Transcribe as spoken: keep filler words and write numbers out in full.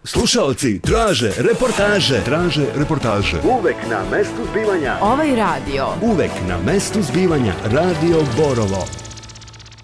Slušaoci traže reportaže. Traže reportaže. Uvek na mestu zbivanja. Ovaj radio. Uvek na mestu zbivanja. Radio Borovo.